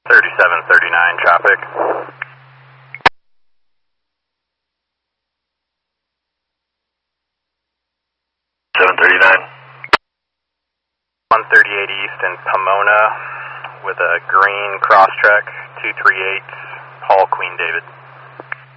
3739 traffic. 739. 138 East in Pomona with a green Crosstrek 238 Paul Queen David.